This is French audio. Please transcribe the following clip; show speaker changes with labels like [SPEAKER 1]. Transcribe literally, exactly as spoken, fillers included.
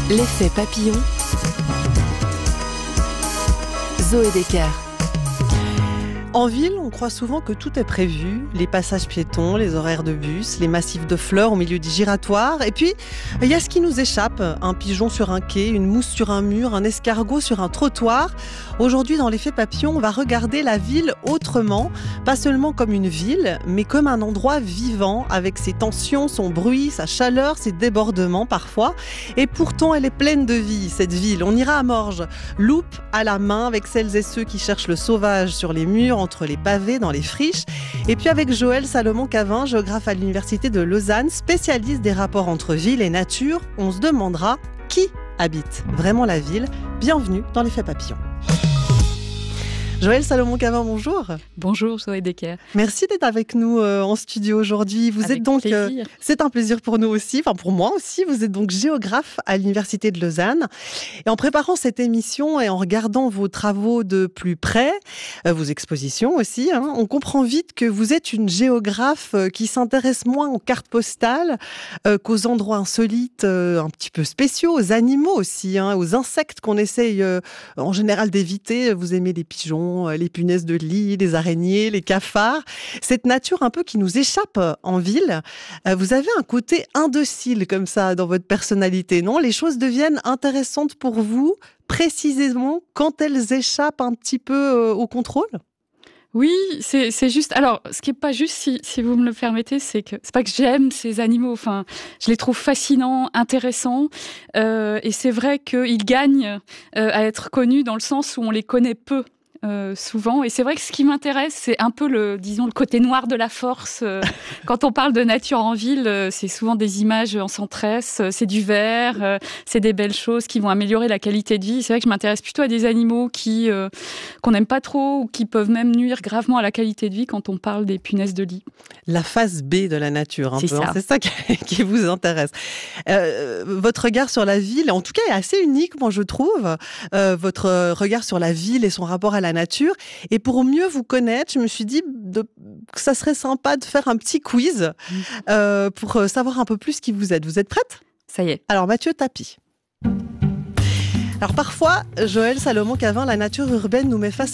[SPEAKER 1] L'effet papillon. Zoé Decker.
[SPEAKER 2] En ville, on croit souvent que tout est prévu, les passages piétons, les horaires de bus, les massifs de fleurs au milieu des giratoires. Et puis, il y a ce qui nous échappe, un pigeon sur un quai, une mousse sur un mur, un escargot sur un trottoir. Aujourd'hui, dans l'effet papillon, on va regarder la ville autrement, pas seulement comme une ville, mais comme un endroit vivant, avec ses tensions, son bruit, sa chaleur, ses débordements parfois. Et pourtant, elle est pleine de vie, cette ville. On ira à Morges, loupe à la main, avec celles et ceux qui cherchent le sauvage sur les murs, entre les pavés, dans les friches. Et puis avec Joël Salomon-Cavin, géographe à l'Université de Lausanne, spécialiste des rapports entre ville et nature, on se demandera qui habite vraiment la ville. Bienvenue dans l'effet papillon. Joël Salomon-Cavin, bonjour.
[SPEAKER 3] Bonjour Zoé Decker.
[SPEAKER 2] Merci d'être avec nous euh, en studio aujourd'hui. Vous
[SPEAKER 3] avec
[SPEAKER 2] êtes donc,
[SPEAKER 3] plaisir.
[SPEAKER 2] Euh, c'est un plaisir pour nous aussi, enfin pour moi aussi. Vous êtes donc géographe à l'Université de Lausanne. Et en préparant cette émission et en regardant vos travaux de plus près, euh, vos expositions aussi, hein, on comprend vite que vous êtes une géographe euh, qui s'intéresse moins aux cartes postales euh, qu'aux endroits insolites, euh, un petit peu spéciaux, aux animaux aussi, hein, aux insectes qu'on essaye euh, en général d'éviter. Vous aimez les pigeons, les punaises de lit, les araignées, les cafards. Cette nature un peu qui nous échappe en ville. Vous avez un côté indocile comme ça dans votre personnalité, non ? Les choses deviennent intéressantes pour vous précisément quand elles échappent un petit peu au contrôle ?
[SPEAKER 3] Oui, c'est, c'est juste. Alors, ce qui est pas juste, si, si vous me le permettez, c'est que c'est pas que j'aime ces animaux. Enfin, je les trouve fascinants, intéressants, euh, et c'est vrai qu'ils gagnent euh, à être connus dans le sens où on les connaît peu. Euh, souvent, et c'est vrai que ce qui m'intéresse, c'est un peu le, disons, le côté noir de la force. Euh, quand on parle de nature en ville, euh, c'est souvent des images en centresse, euh, c'est du vert, euh, c'est des belles choses qui vont améliorer la qualité de vie. C'est vrai que je m'intéresse plutôt à des animaux qui euh, qu'on n'aime pas trop ou qui peuvent même nuire gravement à la qualité de vie quand on parle des punaises de lit.
[SPEAKER 2] La face B de la nature, un
[SPEAKER 3] c'est
[SPEAKER 2] peu.
[SPEAKER 3] Ça.
[SPEAKER 2] Hein, c'est ça qui, qui vous intéresse. Euh, votre regard sur la ville, en tout cas, est assez unique, moi je trouve. Euh, votre regard sur la ville et son rapport à la nature. Et pour mieux vous connaître, je me suis dit de, que ça serait sympa de faire un petit quiz euh, pour savoir un peu plus qui vous êtes. Vous êtes prête ?
[SPEAKER 3] Ça y est.
[SPEAKER 2] Alors Mathieu Tapie. Alors parfois, Joël Salomon-Cavin, la nature urbaine nous met face